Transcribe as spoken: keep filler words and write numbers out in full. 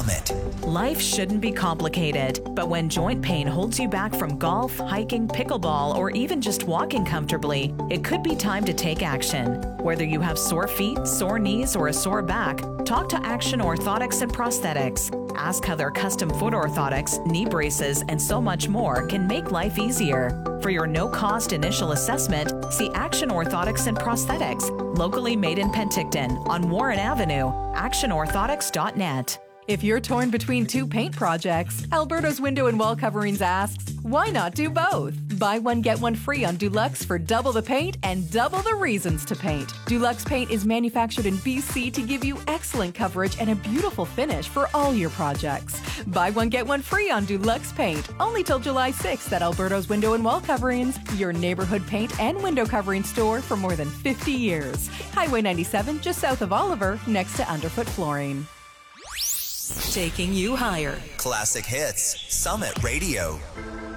Summit. Life shouldn't be complicated, but when joint pain holds you back from golf, hiking, pickleball, or even just walking comfortably, it could be time to take action. Whether you have sore feet, sore knees, or a sore back, talk to Action Orthotics and Prosthetics. Ask how their custom foot orthotics, knee braces, and so much more can make life easier. For your no-cost initial assessment, see Action Orthotics and Prosthetics, locally made in Penticton on Warren Avenue, action orthotics dot net. If you're torn between two paint projects, Alberto's Window and Wall Coverings asks, why not do both? Buy one, get one free on Dulux for double the paint and double the reasons to paint. Dulux paint is manufactured in B C to give you excellent coverage and a beautiful finish for all your projects. Buy one, get one free on Dulux paint, only till July sixth at Alberto's Window and Wall Coverings, your neighborhood paint and window covering store for more than fifty years. Highway ninety-seven, just south of Oliver, next to Underfoot Flooring. Taking you higher. Classic Hits, Summit Radio.